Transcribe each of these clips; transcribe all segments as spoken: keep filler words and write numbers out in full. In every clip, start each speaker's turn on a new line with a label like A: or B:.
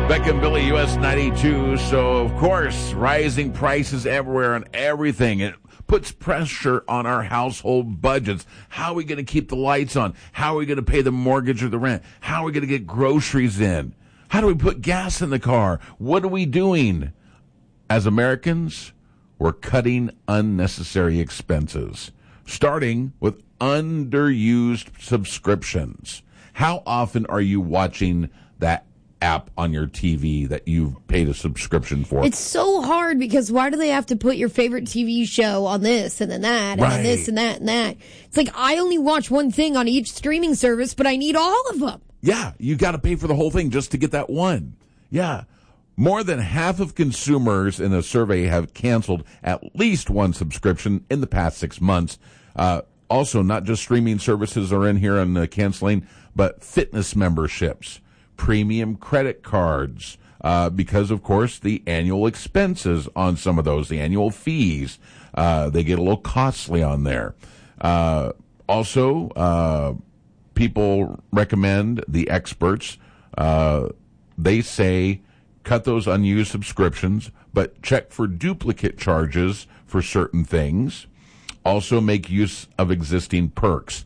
A: Becca and Billy, U S ninety-two. So, of course, rising prices everywhere on everything. It puts pressure on our household budgets. How are we going to keep the lights on? How are we going to pay the mortgage or the rent? How are we going to get groceries in? How do we put gas in the car? What are we doing? As Americans, we're cutting unnecessary expenses, starting with underused subscriptions. How often are you watching that app on your T V that you've paid a subscription for?
B: It's so hard because why do they have to put your favorite T V show on this and then that and
A: Right.
B: then this and that and that? It's like I only watch one thing on each streaming service, but I need all of them.
A: Yeah, you got to pay for the whole thing just to get that one. Yeah. More than half of consumers in a survey have canceled at least one subscription in the past six months. Uh, also, not just streaming services are in here on uh, canceling, but fitness memberships, premium credit cards, uh, because, of course, the annual expenses on some of those, the annual fees, uh, they get a little costly on there. Uh, also, uh, people recommend, the experts, uh, they say cut those unused subscriptions, but check for duplicate charges for certain things. Also make use of existing perks.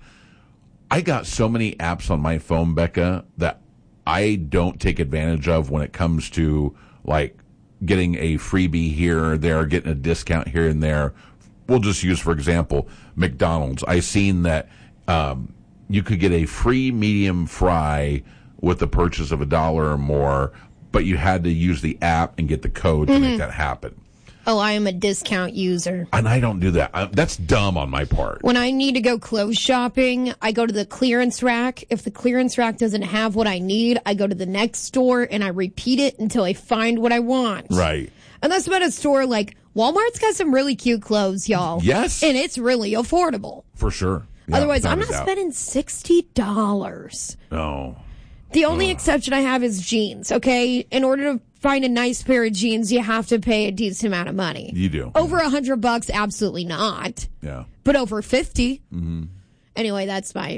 A: I got so many apps on my phone, Becca, that I don't take advantage of when it comes to, like, getting a freebie here or there, getting a discount here and there. We'll just use, for example, McDonald's. I seen that um, you could get a free medium fry with the purchase of a dollar or more, but you had to use the app and get the code to mm-hmm. make that happen.
B: Oh, I am a discount user.
A: And I don't do that. I, that's dumb on my part.
B: When I need to go clothes shopping, I go to the clearance rack. If the clearance rack doesn't have what I need, I go to the next store and I repeat it until I find what I want.
A: Right.
B: And that's about a store like Walmart's got some really cute clothes, y'all.
A: Yes.
B: And it's really affordable.
A: For sure. Yeah,
B: otherwise, I'm not spending sixty dollars.
A: No.
B: The only
A: uh.
B: exception I have is jeans, okay? In order to find a nice pair of jeans, you have to pay a decent amount of money.
A: You do.
B: Over a hundred bucks, absolutely not.
A: Yeah.
B: But over fifty.
A: Mm-hmm.
B: Anyway, that's my...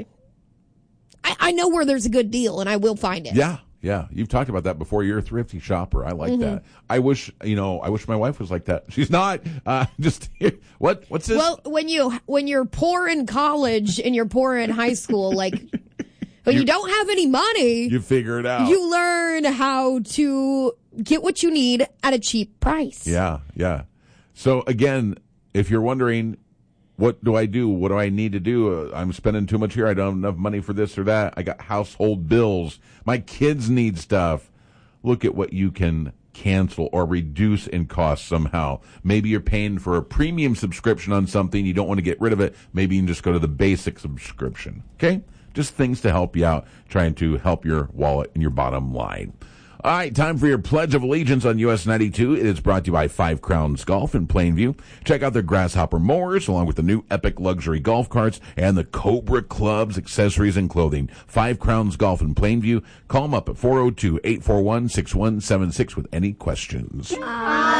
B: I, I know where there's a good deal, and I will find it.
A: Yeah, yeah. You've talked about that before. You're a thrifty shopper. I like mm-hmm. that. I wish, you know, I wish my wife was like that. She's not. Uh, just, what? What's this?
B: Well, when, you, when you're poor in college and you're poor in high school, like... When you, you don't have any money,
A: you figure it out.
B: You learn how to get what you need at a cheap price.
A: Yeah, yeah. So again, if you're wondering, what do I do? What do I need to do? Uh, I'm spending too much here. I don't have enough money for this or that. I got household bills. My kids need stuff. Look at what you can cancel or reduce in cost somehow. Maybe you're paying for a premium subscription on something. You don't want to get rid of it. Maybe you can just go to the basic subscription. Okay? Just things to help you out, trying to help your wallet and your bottom line. All right, time for your Pledge of Allegiance on U S ninety-two. It is brought to you by Five Crowns Golf in Plainview. Check out their Grasshopper mowers, along with the new Epic luxury golf carts and the Cobra clubs, accessories, and clothing. Five Crowns Golf in Plainview. Call them up at four oh two, eight four one, six one seven six with any questions.